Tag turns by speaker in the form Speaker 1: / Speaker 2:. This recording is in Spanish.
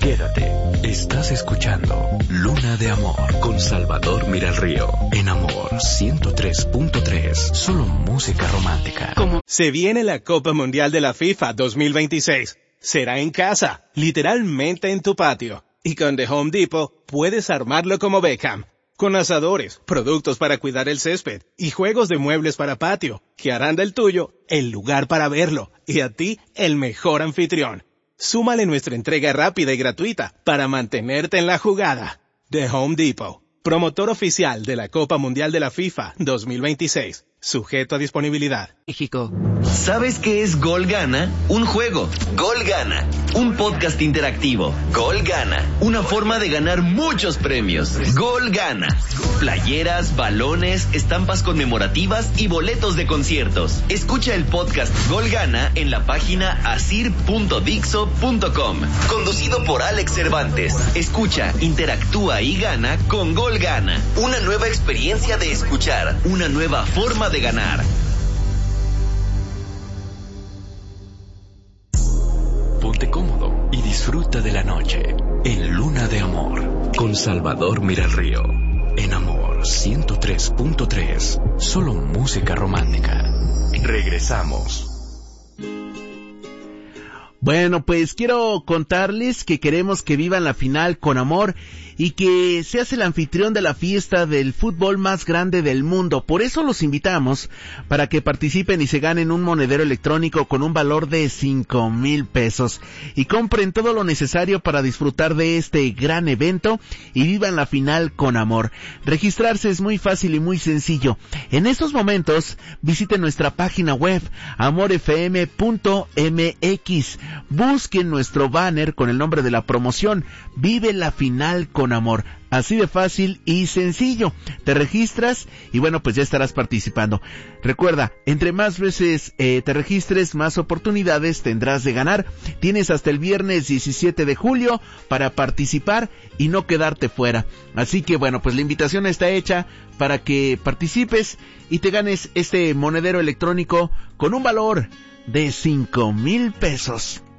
Speaker 1: Quédate, estás escuchando Luna de Amor con Salvador Miralrío. En Amor 103.3, solo música romántica.
Speaker 2: Se viene la Copa Mundial de la FIFA 2026. Será en casa, literalmente en tu patio. Y con The Home Depot puedes armarlo como Beckham. Con asadores, productos para cuidar el césped y juegos de muebles para patio, que harán del tuyo el lugar para verlo y a ti el mejor anfitrión. Súmale nuestra entrega rápida y gratuita para mantenerte en la jugada. The Home Depot, promotor oficial de la Copa Mundial de la FIFA 2026. Sujeto a disponibilidad.
Speaker 3: México.
Speaker 4: ¿Sabes qué es Gol Gana? Un juego. Gol Gana. Un podcast interactivo. Gol Gana. Una forma de ganar muchos premios. Gol Gana. Playeras, balones, estampas conmemorativas y boletos de conciertos. Escucha el podcast Gol Gana en la página asir.dixo.com. Conducido por Alex Cervantes. Escucha, interactúa y gana con Gol Gana. Una nueva experiencia de escuchar. Una nueva forma de ganar.
Speaker 1: Ponte cómodo y disfruta de la noche en Luna de Amor con Salvador Miralrío. En Amor 103.3, solo música romántica. Regresamos.
Speaker 3: Bueno, pues quiero contarles que queremos que vivan la final con amor y que seas el anfitrión de la fiesta del fútbol más grande del mundo. Por eso los invitamos para que participen y se ganen un monedero electrónico con un valor de 5,000 pesos y compren todo lo necesario para disfrutar de este gran evento y vivan la final con amor. Registrarse es muy fácil y muy sencillo. En estos momentos visiten nuestra página web amorfm.mx. Busquen nuestro banner con el nombre de la promoción Vive la final con amor. Así de fácil y sencillo. Te registras y bueno, pues ya estarás participando. Recuerda, entre más veces te registres, más oportunidades tendrás de ganar. Tienes hasta el viernes 17 de julio para participar y no quedarte fuera. Así que bueno, pues la invitación está hecha para que participes y te ganes este monedero electrónico con un valor de 5,000 pesos.